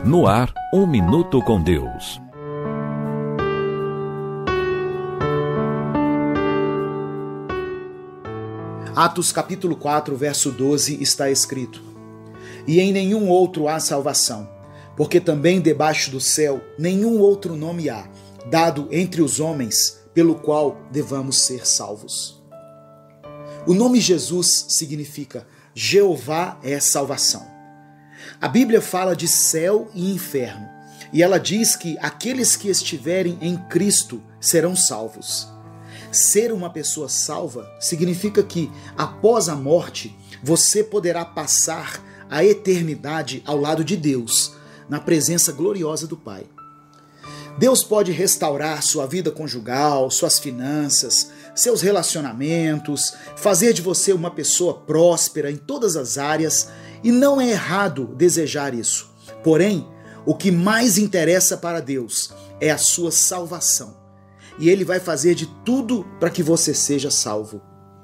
No ar, Um Minuto com Deus. Atos capítulo 4, verso 12 está escrito: E em nenhum outro há salvação, porque também debaixo do céu nenhum outro nome há, dado entre os homens, pelo qual devamos ser salvos. O nome Jesus significa Jeová é salvação. A Bíblia fala de céu e inferno, e ela diz que aqueles que estiverem em Cristo serão salvos. Ser uma pessoa salva significa que, após a morte, você poderá passar a eternidade ao lado de Deus, na presença gloriosa do Pai. Deus pode restaurar sua vida conjugal, suas finanças, seus relacionamentos, fazer de você uma pessoa próspera em todas as áreas, e não é errado desejar isso. Porém, o que mais interessa para Deus é a sua salvação. E Ele vai fazer de tudo para que você seja salvo.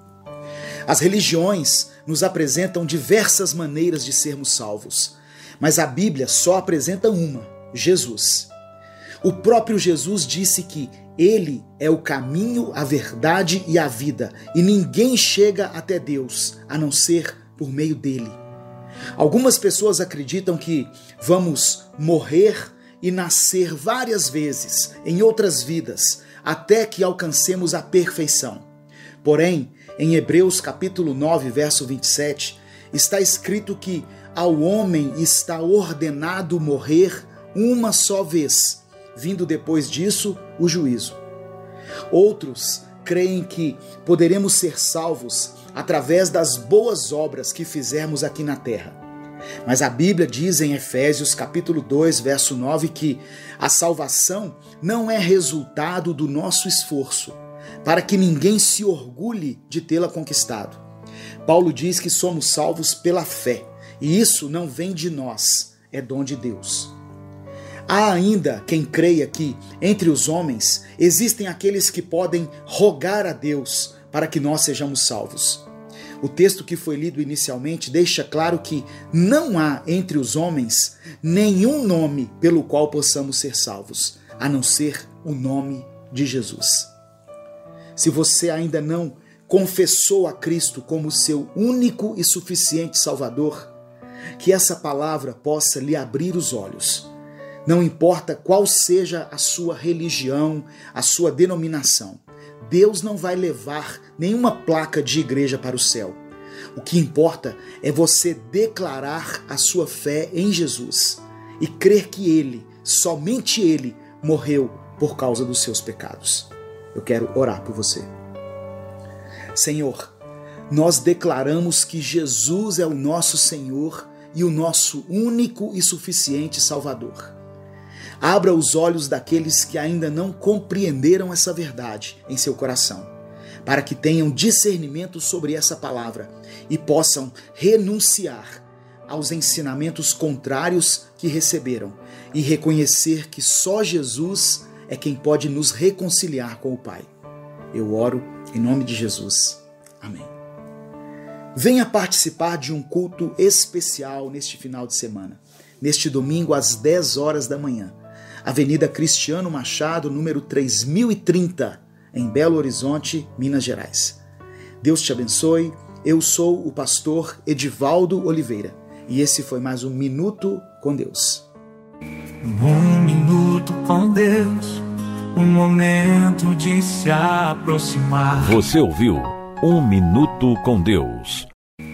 As religiões nos apresentam diversas maneiras de sermos salvos, mas a Bíblia só apresenta uma: Jesus. O próprio Jesus disse que Ele é o caminho, a verdade e a vida, e ninguém chega até Deus a não ser por meio dele. Algumas pessoas acreditam que vamos morrer e nascer várias vezes em outras vidas, até que alcancemos a perfeição. Porém, em Hebreus capítulo 9, verso 27, está escrito que ao homem está ordenado morrer uma só vez, vindo depois disso o juízo. Outros creem que poderemos ser salvos através das boas obras que fizermos aqui na terra. Mas a Bíblia diz em Efésios capítulo 2, verso 9, que a salvação não é resultado do nosso esforço, para que ninguém se orgulhe de tê-la conquistado. Paulo diz que somos salvos pela fé, e isso não vem de nós, é dom de Deus. Há ainda quem creia que, entre os homens, existem aqueles que podem rogar a Deus para que nós sejamos salvos. O texto que foi lido inicialmente deixa claro que não há entre os homens nenhum nome pelo qual possamos ser salvos, a não ser o nome de Jesus. Se você ainda não confessou a Cristo como seu único e suficiente Salvador, que essa palavra possa lhe abrir os olhos. Não importa qual seja a sua religião, a sua denominação, Deus não vai levar nenhuma placa de igreja para o céu. O que importa é você declarar a sua fé em Jesus e crer que Ele, somente Ele, morreu por causa dos seus pecados. Eu quero orar por você. Senhor, nós declaramos que Jesus é o nosso Senhor e o nosso único e suficiente Salvador. Abra os olhos daqueles que ainda não compreenderam essa verdade em seu coração, para que tenham discernimento sobre essa palavra e possam renunciar aos ensinamentos contrários que receberam e reconhecer que só Jesus é quem pode nos reconciliar com o Pai. Eu oro em nome de Jesus. Amém. Venha participar de um culto especial neste final de semana, neste domingo às 10 horas da manhã. Avenida Cristiano Machado, número 3030, em Belo Horizonte, Minas Gerais. Deus te abençoe. Eu sou o pastor Edivaldo Oliveira e esse foi mais um Minuto com Deus. Um minuto com Deus, um momento de se aproximar. Você ouviu Um Minuto com Deus.